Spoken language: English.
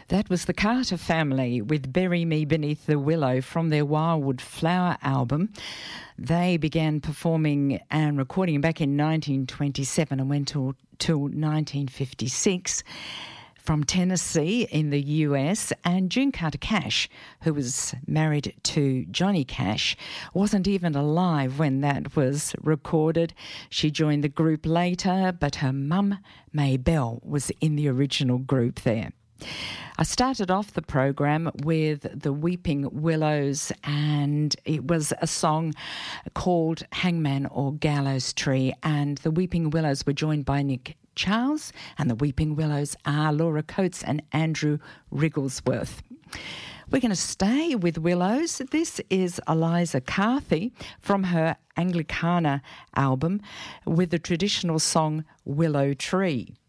That was the Carter Family with Bury Me Beneath the Willow from their Wildwood Flower album. They began performing and recording back in 1927 and went till 1956 from Tennessee in the US. And June Carter Cash, who was married to Johnny Cash, wasn't even alive when that was recorded. She joined the group later, but her mum, May Bell, was in the original group there. I started off the program with the Weeping Willows, and it was a song called Hangman or Gallows Tree, and the Weeping Willows were joined by Nick Charles, and the Weeping Willows are Laura Coates and Andrew Wrigglesworth. We're going to stay with Willows. This is Eliza Carthy from her Anglicana album with the traditional song Willow Tree.